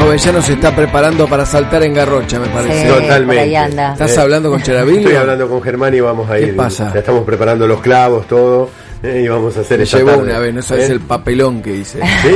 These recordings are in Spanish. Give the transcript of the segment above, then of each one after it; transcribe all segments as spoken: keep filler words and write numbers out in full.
Avellano se está preparando para saltar en Garrocha, me parece. Sí, totalmente. ¿Estás eh, hablando con Cheravillo? Estoy hablando con Germán y vamos a ir. ¿Qué pasa? Ya estamos preparando los clavos, todo, eh, y vamos a hacer Me esta llevó tarde. una vez, no sabes ¿Eh? el papelón que hice. ¿Sí?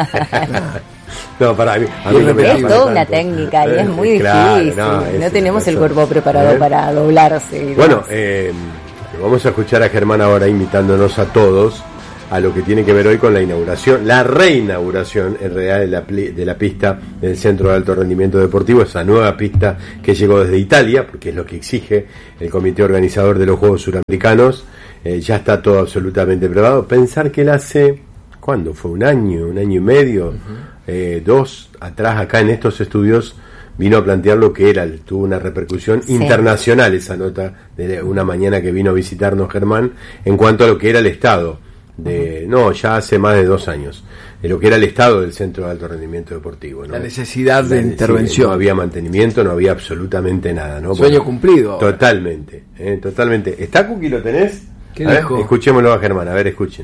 No, para mí, a mí no me es toda una técnica y es muy claro, difícil. no, No, es, tenemos eso, el cuerpo preparado ¿eh? para doblarse. Bueno, eh, vamos a escuchar a Germán ahora invitándonos a todos a lo que tiene que ver hoy con la inauguración, la reinauguración en realidad de la, de la pista del Centro de Alto Rendimiento Deportivo, esa nueva pista que llegó desde Italia, porque es lo que exige el comité organizador de los Juegos Suramericanos. Eh, ya está todo absolutamente preparado. Pensar que él hace, ¿cuándo? Fue un año, un año y medio, uh-huh. eh, dos atrás acá en estos estudios vino a plantear lo que era, tuvo una repercusión sí. internacional esa nota de una mañana que vino a visitarnos Germán en cuanto a lo que era el estado de, uh-huh. no, ya hace más de dos años, de lo que era el estado del Centro de Alto Rendimiento Deportivo, ¿no? La necesidad de la, intervención. Sí, no había mantenimiento, no había absolutamente nada, ¿no? Sueño bueno, cumplido. Ahora. Totalmente, eh, totalmente. ¿Está Cookie, lo tenés? ¿Qué a dijo? Ver, escuchémoslo a Germán, a ver, escuchen.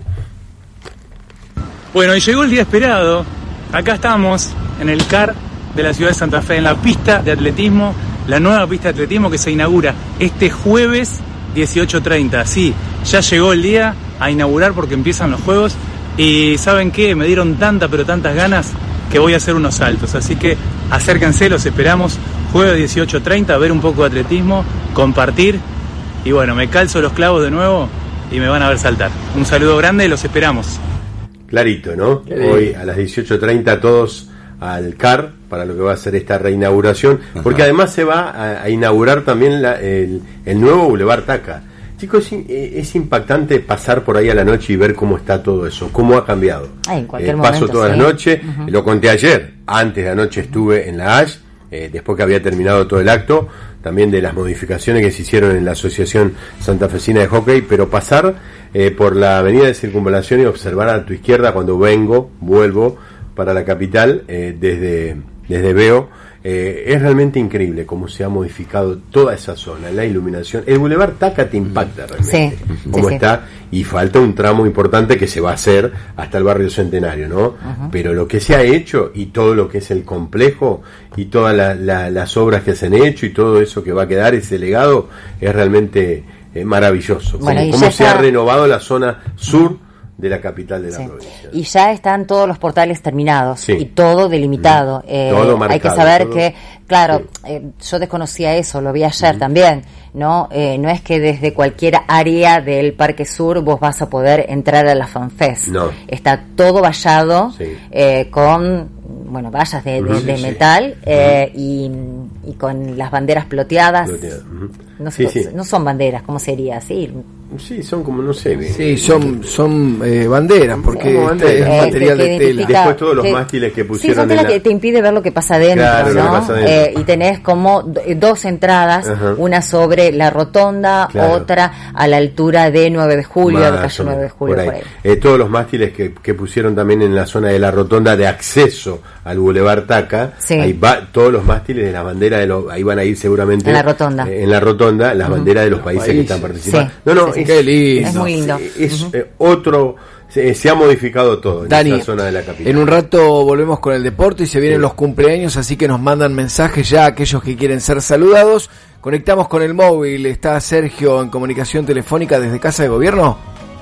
Bueno, y llegó el día esperado. Acá estamos en el C A R de la ciudad de Santa Fe, en la pista de atletismo, la nueva pista de atletismo que se inaugura este jueves dieciocho treinta. Sí, ya llegó el día a inaugurar porque empiezan los juegos y ¿saben qué? Me dieron tanta pero tantas ganas que voy a hacer unos saltos, así que acérquense, los esperamos jueves dieciocho treinta a ver un poco de atletismo, compartir y bueno, me calzo los clavos de nuevo y me van a ver saltar. Un saludo grande, los esperamos. Clarito, ¿no? Hoy a las dieciocho treinta todos al C A R para lo que va a ser esta reinauguración, porque Ajá. además se va a, a inaugurar también la, el, el nuevo Boulevard Taca. Chicos, es, es impactante pasar por ahí a la noche y ver cómo está todo eso, cómo ha cambiado. Ay, en cualquier eh, paso momento, todas sí. las noches, uh-huh. lo conté ayer, antes de anoche estuve en la A S H, eh, después que había terminado todo el acto, también de las modificaciones que se hicieron en la Asociación Santafesina de Hockey, pero pasar eh, por la avenida de Circunvalación y observar a tu izquierda cuando vengo, vuelvo para la capital, eh, desde, desde Veo, eh, es realmente increíble cómo se ha modificado toda esa zona, la iluminación. El Boulevard Taca te impacta realmente, sí, cómo sí, está, sí. y falta un tramo importante que se va a hacer hasta el barrio Centenario, ¿no? Uh-huh. Pero lo que se ha hecho y todo lo que es el complejo y todas la, la, las obras que se han hecho y todo eso que va a quedar, ese legado, es realmente eh, maravilloso. Bueno, cómo cómo se está... ha renovado la zona sur de la capital de la sí. provincia. Y ya están todos los portales terminados sí. y todo delimitado. Mm. Eh, todo marcado, hay que saber todo... que, claro, sí. eh, yo desconocía eso, lo vi ayer uh-huh. también, ¿no? Eh, no es que desde cualquier área del Parque Sur vos vas a poder entrar a la FanFest. No. Está todo vallado sí. eh, con, bueno, vallas de, de, sí, de sí. metal eh, uh-huh. y, y con las banderas ploteadas. Ploteado. Uh-huh. No, sí, so, sí. no son banderas, ¿cómo sería? Sí. Sí, son como, no sé. Sí, son son eh, banderas, porque sí, este es eh, material que, de que tela. Después todos los que, mástiles que pusieron. Sí, son telas en la... que te impide ver lo que pasa adentro, claro, ¿no? lo que pasa adentro. Eh, y tenés como d- dos entradas, Ajá. una sobre la rotonda, claro. otra a la altura de nueve de julio, de calle nueve de julio. Por ahí. Por ahí. Eh, todos los mástiles que, que pusieron también en la zona de la rotonda de acceso al Boulevard Taca, sí. ahí va todos los mástiles de la bandera de los, ahí van a ir seguramente en la rotonda, eh, en la rotonda las uh-huh. banderas de los países, países que están participando. Sí. No, no, sí, es, qué lindo. Es, es muy lindo. Es, es uh-huh. eh, otro, se, se ha modificado todo Dani, en esa zona de la capital. En un rato volvemos con el deporte y se vienen sí. los cumpleaños, así que nos mandan mensajes ya aquellos que quieren ser saludados. Conectamos con el móvil, está Sergio en comunicación telefónica desde Casa de Gobierno.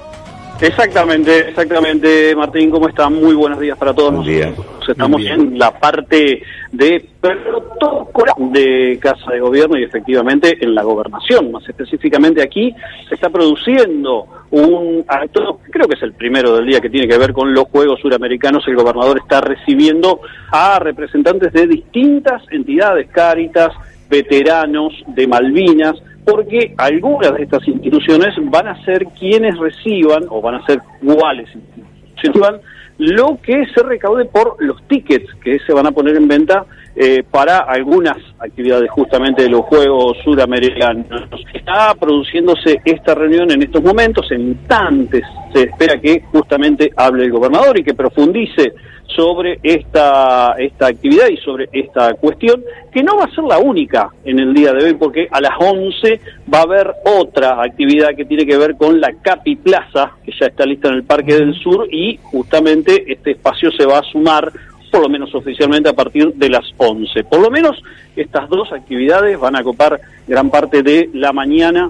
Exactamente, exactamente, Martín, ¿cómo está? Muy buenos días para todos. Buen día. Nosotros estamos en la parte de protocolo de Casa de Gobierno y efectivamente en la gobernación, más específicamente aquí se está produciendo un acto, creo que es el primero del día, que tiene que ver con los Juegos Suramericanos. El gobernador está recibiendo a representantes de distintas entidades, Cáritas, veteranos de Malvinas, porque algunas de estas instituciones van a ser quienes reciban, o van a ser cuáles reciban, lo que se recaude por los tickets que se van a poner en venta eh, para algunas actividades justamente de los Juegos Suramericanos. Está produciéndose esta reunión en estos momentos, en instantes se espera que justamente hable el gobernador y que profundice sobre esta esta actividad y sobre esta cuestión, que no va a ser la única en el día de hoy, porque a las once va a haber otra actividad que tiene que ver con la Capi Plaza, que ya está lista en el Parque del Sur, y justamente este espacio se va a sumar por lo menos oficialmente a partir de las once. Por lo menos estas dos actividades van a copar gran parte de la mañana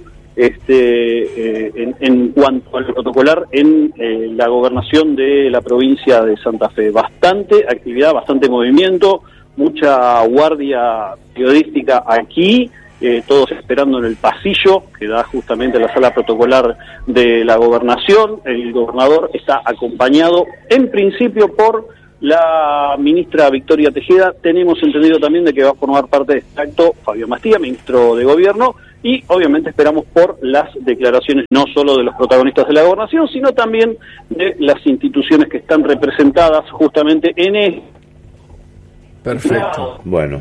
este eh, en, en cuanto al protocolar en eh, la gobernación de la provincia de Santa Fe. Bastante actividad, bastante movimiento, mucha guardia periodística aquí, eh, todos esperando en el pasillo que da justamente a la sala protocolar de la gobernación. El gobernador está acompañado en principio por la ministra Victoria Tejeda. Tenemos entendido también de que va a formar parte de este acto Fabio Mastía, ministro de Gobierno, y obviamente esperamos por las declaraciones no solo de los protagonistas de la gobernación, sino también de las instituciones que están representadas justamente en el... Perfecto. Bueno,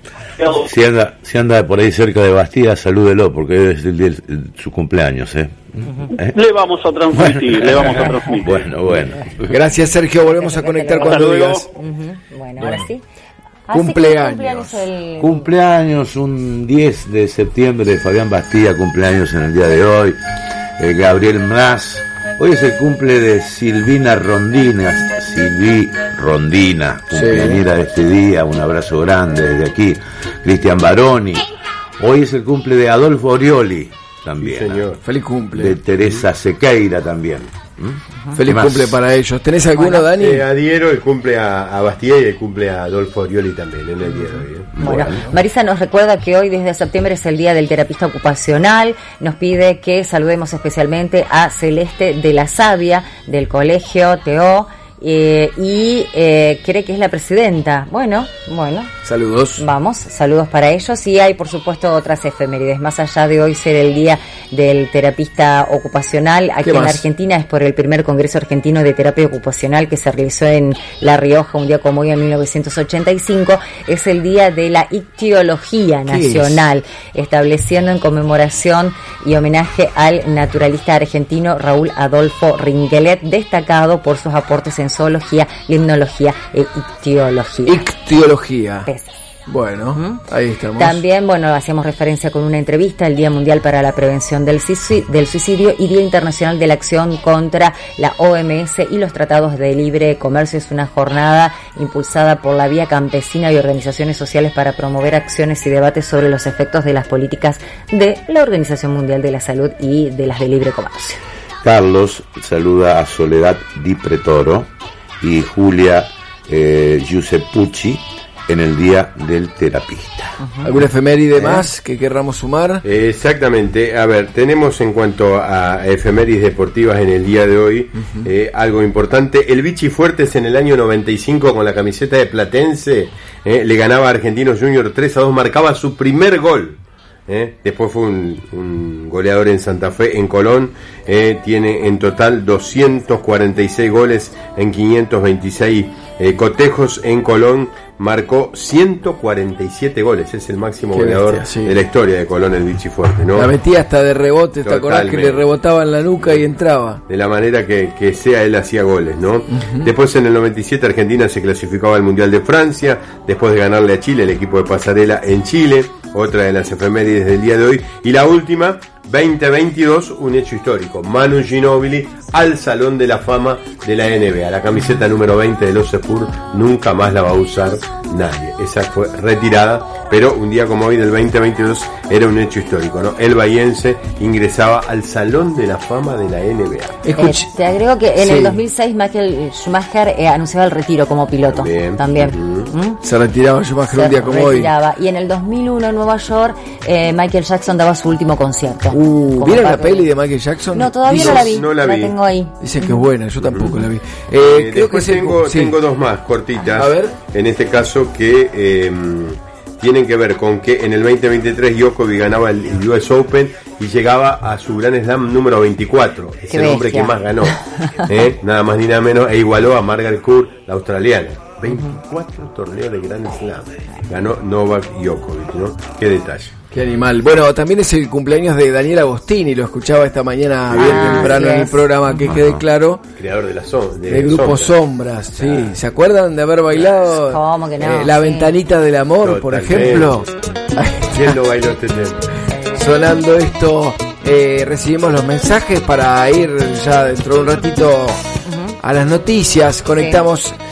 si anda, si anda por ahí cerca de Bastida, salúdelo, porque hoy es el día de su cumpleaños, ¿eh? ¿Eh? Le vamos a transmitir, bueno. le vamos a transmitir. Bueno, bueno. Gracias, Sergio, volvemos a conectar cuando digas. Uh-huh. Bueno, ahora sí. Cumpleaños. cumpleaños, el... cumpleaños un diez de septiembre de Fabián Bastida, cumpleaños en el día de hoy. Eh, Gabriel Mraz. Hoy es el cumple de Silvina Rondina, Silvi Rondina, cumpleañera de este día, un abrazo grande desde aquí. Cristian Baroni. Hoy es el cumple de Adolfo Orioli, también. Sí, señor. Feliz cumple. De Teresa Sequeira también. ¿Mm? Feliz cumple para ellos. ¿Tenés alguno, bueno, Dani? Eh, adhiero el cumple a, a Bastida y el cumple a Adolfo Orioli también en el día de hoy. ¿eh? Bueno, bueno, Marisa nos recuerda que hoy desde septiembre es el día del terapista ocupacional. Nos pide que saludemos especialmente a Celeste de la Sabia del Colegio T O. Eh, y eh, cree que es la presidenta. Bueno, bueno. Saludos. Vamos, saludos para ellos. Y hay, por supuesto, otras efemérides. Más allá de hoy ser el día del terapista ocupacional, aquí en la Argentina es por el primer Congreso Argentino de Terapia Ocupacional que se realizó en La Rioja un día como hoy en mil novecientos ochenta y cinco. Es el día de la ictiología nacional, estableciendo en conmemoración y homenaje al naturalista argentino Raúl Adolfo Ringelet, destacado por sus aportes en zoología, limnología e ictiología. Ictiología. Peces. Bueno, uh-huh. Ahí estamos. También, bueno, hacíamos referencia con una entrevista al Día Mundial para la Prevención del Suicidio y Día Internacional de la Acción contra la O M S y los Tratados de Libre Comercio. Es una jornada impulsada por la Vía Campesina y organizaciones sociales para promover acciones y debates sobre los efectos de las políticas de la Organización Mundial de la Salud y de las de libre comercio. Carlos saluda a Soledad Di Pretoro y Julia eh, Giuseppucci en el Día del Terapista. Uh-huh. ¿Alguna efeméride ¿Eh? más que querramos sumar? Eh, exactamente. A ver, tenemos en cuanto a efemérides deportivas en el día de hoy uh-huh. eh, algo importante. El Vichy Fuertes en el año noventa y cinco con la camiseta de Platense eh, le ganaba a Argentinos Junior tres a dos, marcaba su primer gol. Eh, después fue un, un goleador en Santa Fe, en Colón, eh, tiene en total doscientos cuarenta y seis goles en quinientos veintiséis eh, cotejos en Colón, marcó ciento cuarenta y siete goles, es el máximo Qué goleador bestia, sí. de la historia de Colón, el Vichy Fuerte, ¿no? La metía hasta de rebote, ¿te acordás que le rebotaba en la nuca y entraba? De la manera que, que sea, él hacía goles, ¿no? Uh-huh. Después en el noventa y siete Argentina se clasificaba al Mundial de Francia, después de ganarle a Chile, el equipo de Pasarela en Chile, otra de las efemérides del día de hoy, y la última, veinte veintidós, un hecho histórico, Manu Ginóbili al Salón de la Fama de la N B A, la camiseta número veinte de los Spurs nunca más la va a usar nadie, esa fue retirada, pero un día como hoy del veinte veintidós era un hecho histórico, ¿no? El bahiense ingresaba al Salón de la Fama de la N B A. Escuch- eh, te agrego que en sí. el dos mil seis Michael Schumacher eh, anunciaba el retiro como piloto también, también. Uh-huh. ¿Mm? Se retiraba Schumacher Se un día como retiraba. hoy y en el dos mil uno en Nueva York eh, Michael Jackson daba su último concierto. Uh, ¿Vieron la peli de Michael Jackson? No, todavía no la vi, no la, vi. la tengo ahí. Dicen que es buena, yo tampoco uh-huh. la vi. Eh, eh, creo que tengo, sí. tengo dos más cortitas. A ver. En este caso que eh, tienen que ver con que en el veinte veintitrés Djokovic ganaba el U S Open y llegaba a su Grand Slam número veinticuatro. Es Qué el bestia. hombre que más ganó. ¿eh? Nada más ni nada menos. E igualó a Margaret Court, la australiana. veinticuatro uh-huh. torneos de Grand Slam. Ganó Novak Djokovic, ¿no? Qué detalle. Qué animal. Bueno, también es el cumpleaños de Daniel Agostini, lo escuchaba esta mañana bien ah, temprano yes. en el programa, que uh-huh. quede claro. Creador de la som- de del grupo Sombras, Sombras sí. Ah. ¿Se acuerdan de haber bailado ¿Cómo que no? eh, La sí. Ventanita del Amor, Totalmente. por ejemplo? ¿Quién no bailó este tema? Sonando esto, eh, recibimos los mensajes para ir ya dentro de un ratito uh-huh. a las noticias. Conectamos sí.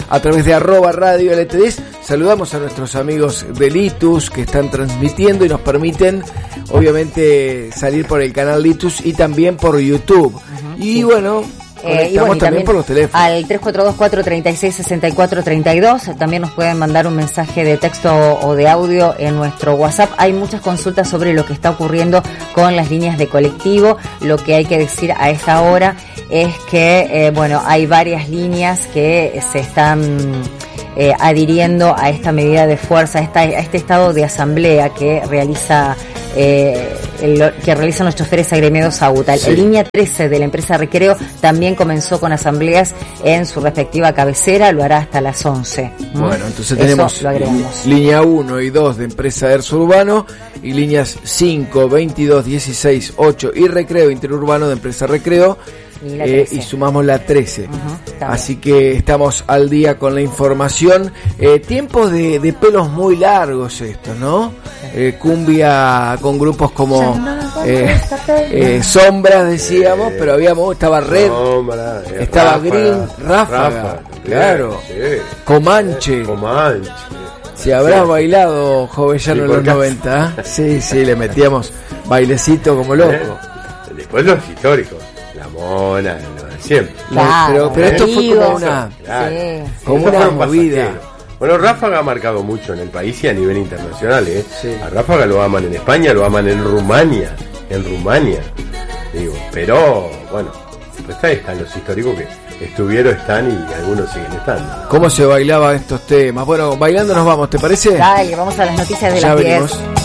a través de arroba radio L T D. Saludamos a nuestros amigos de Litus que están transmitiendo y nos permiten, obviamente, salir por el canal Litus y también por YouTube. Uh-huh, y sí. bueno... Eh, y bueno, y también, también por los teléfonos. Al tres cuatro dos, cuatro tres seis, seis cuatro tres dos. También nos pueden mandar un mensaje de texto o de audio en nuestro WhatsApp. Hay muchas consultas sobre lo que está ocurriendo con las líneas de colectivo. Lo que hay que decir a esta hora es que, eh, bueno, hay varias líneas que se están eh, adhiriendo a esta medida de fuerza, a, esta, a este estado de asamblea que realiza eh, el, que realizan los choferes agremiados a UTA. Sí. La línea trece de la empresa Recreo también comenzó con asambleas en su respectiva cabecera, lo hará hasta las once. ¿Mm? Bueno, entonces tenemos línea uno y dos de empresa Erso Urbano y líneas cinco, veintidós, dieciséis, ocho y Recreo Interurbano de empresa Recreo. Y, eh, y sumamos la trece. Uh-huh, así que estamos al día con la información. Eh, tiempos de, de pelos muy largos estos, ¿no? Eh, cumbia con grupos como eh, eh, Sombras, decíamos, pero habíamos, estaba Red, Sombra, eh, estaba Ráfaga, Green, Ráfaga, Ráfaga claro, sí. Comanche. Eh, Comanche. Si habrás sí. bailado, Jovellano, sí, en los noventa, ¿eh? Sí, sí, le metíamos bailecito como loco. Eh, después los históricos. La Mona, lo de siempre. Claro, pero, pero esto fue como una, claro. sí. como una movida. Bueno, Ráfaga ha marcado mucho en el país y a nivel internacional, ¿eh? Sí. A Ráfaga lo aman en España, lo aman en Rumania, en Rumania, digo, pero bueno, pues ahí están los históricos que estuvieron, están y algunos siguen estando. ¿Cómo se bailaba estos temas? Bueno, bailando nos vamos, ¿te parece? Dale, vamos a las noticias de ya las diez.